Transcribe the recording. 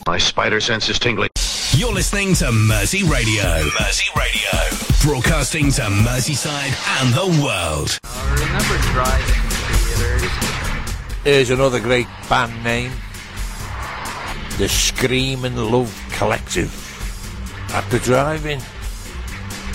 My spider sense is tingling. You're listening to Mersey Radio. Mersey Radio. Broadcasting to Merseyside and the world. I remember driving theatres. Here's another great band name. The Screaming Love Collective. At the drive-in.